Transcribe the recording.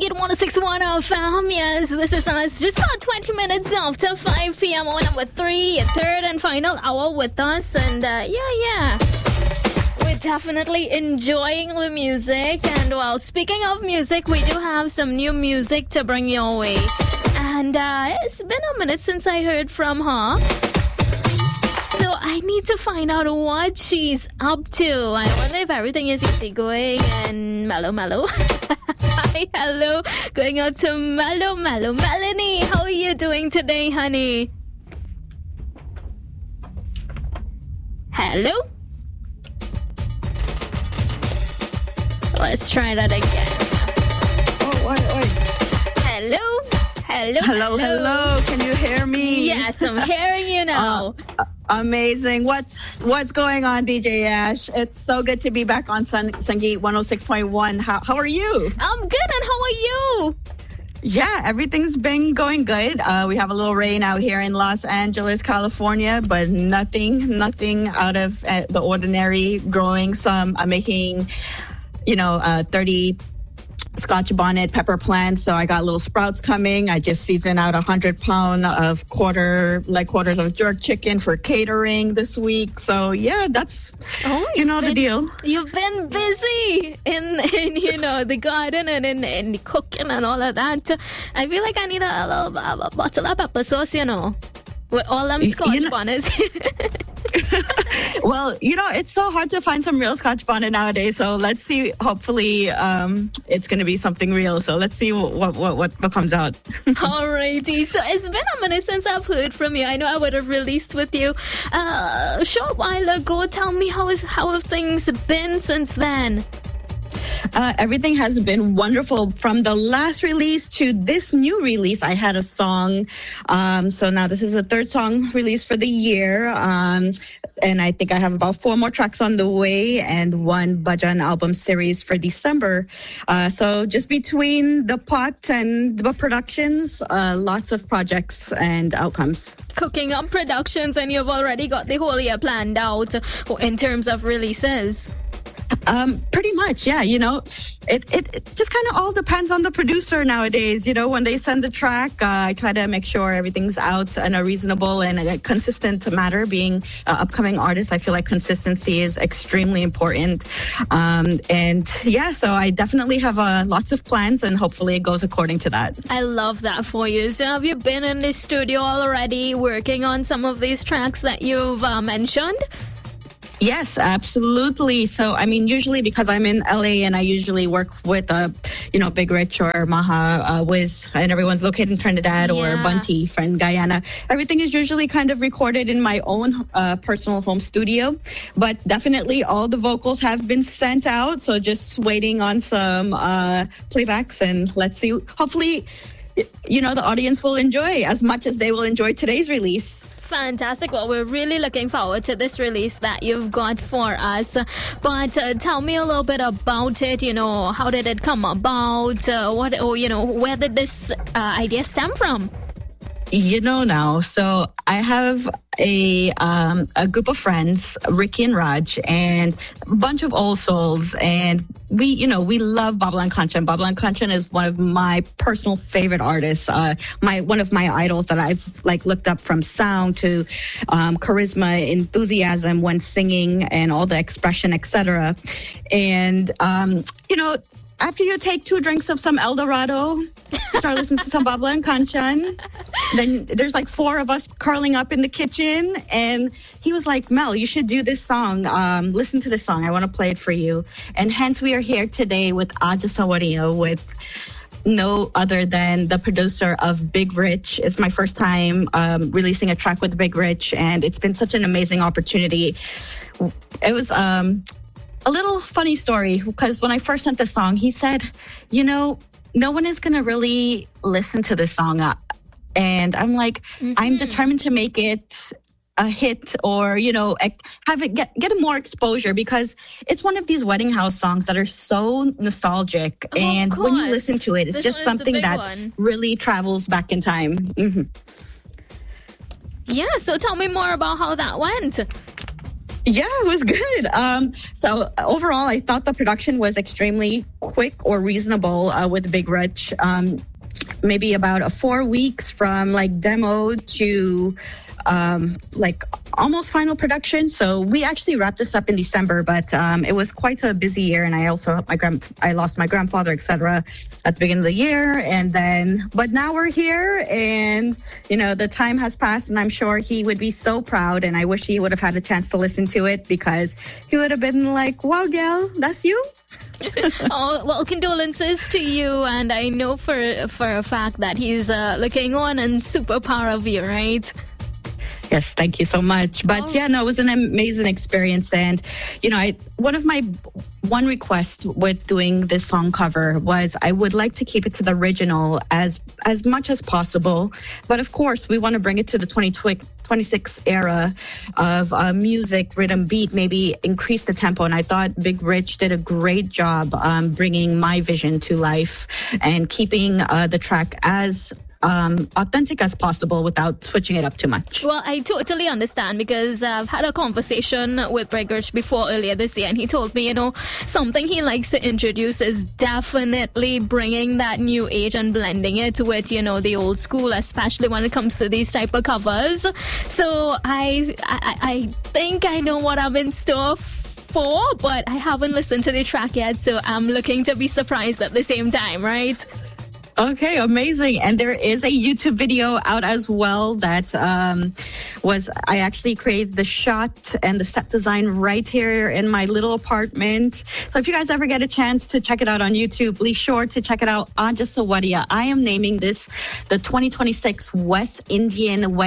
Hit 106.1 FM. Yes, this is us. Just about 20 minutes after 5 p.m. on number 3, third and final hour with us. And we're definitely enjoying the music. And well, speaking of music, we do have some new music to bring your way. And it's been a minute since I heard from her. So I need to find out what she's up to. I wonder if everything is easygoing and mellow. Hi, hello. Going out to mellow. Melanie, how are you doing today, honey? Hello? Let's try that again. Hello. Can you hear me? Yes, I'm hearing you now. Amazing. What's going on, DJ Ash? It's so good to be back on Sangeet 106.1. How are you? I'm good, and how are you? Yeah, everything's been going good. We have a little rain out here in Los Angeles, California, but nothing out of the ordinary. Growing some, I'm making, 30 Scotch bonnet pepper plants. So I got little sprouts coming. I just seasoned out 100 pounds of quarters of jerk chicken for catering this week. So yeah, that's, the deal. You've been busy in the garden and in the cooking and all of that. I feel like I need a bottle of pepper sauce, with all them Scotch bonnets. Well, it's so hard to find some real Scotch bonnet nowadays. So let's see. Hopefully, it's going to be something real. So let's see what comes out. Alrighty. So it's been a minute since I've heard from you. I know I would have released with you a short while ago. Tell me how have things been since then? Everything has been wonderful. From the last release to this new release, I had a song. So now this is the third song released for the year. And I think I have about 4 more tracks on the way and 1 Bhajan album series for December. So just between the pot and the productions, lots of projects and outcomes. Cooking up productions, and you've already got the whole year planned out in terms of releases. Pretty much, yeah. It just kind of all depends on the producer nowadays. When they send the track, I try to make sure everything's out in a reasonable and a consistent manner. Being an upcoming artist, I feel like consistency is extremely important. So I definitely have lots of plans, and hopefully it goes according to that. I love that for you. So have you been in the studio already working on some of these tracks that you've mentioned? Yes, absolutely. So, usually because I'm in LA and I usually work with, Big Rich or Maha, Wiz, and everyone's located in Trinidad or Bunty from Guyana. Everything is usually kind of recorded in my own personal home studio. But definitely all the vocals have been sent out. So just waiting on some playbacks, and let's see. Hopefully, the audience will enjoy as much as they will enjoy today's release. Fantastic. Well, we're really looking forward to this release that you've got for us. But tell me a little bit about it. How did it come about? Where did this idea stem from? Now. So I have a group of friends, Ricky and Raj, and a bunch of old souls, and we love Babylon Kanchan. Babylon Kanchan is one of my personal favorite artists. One of my idols that I've looked up, from sound to charisma, enthusiasm when singing, and all the expression, etc. And after you take 2 drinks of some El Dorado, start listening to some Babylon Kanchan, then there's 4 of us curling up in the kitchen, and he was like, Mel, you should do this song. Listen to this song. I want to play it for you. And hence we are here today with Aja Sawaria, with no other than the producer of Big Rich. It's my first time releasing a track with Big Rich, and it's been such an amazing opportunity. It was a little funny story, because when I first sent the song, he said, no one is going to really listen to this song. And I'm like, I'm determined to make it a hit, or, have it get more exposure, because it's one of these wedding house songs that are so nostalgic. And when you listen to it, it's just something that really travels back in time. Mm-hmm. Yeah, so tell me more about how that went. Yeah, it was good. So overall, I thought the production was extremely quick or reasonable with Big Rich. Maybe about 4 weeks from like demo to like almost final production. So we actually wrapped this up in December, but it was quite a busy year. And I also, I lost my grandfather, etc. at the beginning of the year. And then, but now we're here and, you know, the time has passed and I'm sure he would be so proud. And I wish he would have had a chance to listen to it because he would have been like, wow, gal, that's you. Oh, well, condolences to you. And I know for a fact that he's looking on and super proud of you, right? Yes, thank you so much. But yeah, no, it was an amazing experience. And, you know, one request with doing this song cover was I would like to keep it to the original as much as possible. But of course, we want to bring it to the 2026 era of music, rhythm, beat, maybe increase the tempo. And I thought Big Rich did a great job bringing my vision to life and keeping the track as authentic as possible without switching it up too much. Well, I totally understand because I've had a conversation with Big Rich before earlier this year and he told me, you know, something he likes to introduce is definitely bringing that new age and blending it with, you know, the old school, especially when it comes to these type of covers. So I think I know what I'm in store for, but I haven't listened to the track yet, so I'm looking to be surprised at the same time, right? Okay, amazing. And there is a YouTube video out as well that I actually created the shot and the set design right here in my little apartment. So if you guys ever get a chance to check it out on YouTube, be sure to check it out on Anja Sawadia. I am naming this the 2026 West Indian Wedding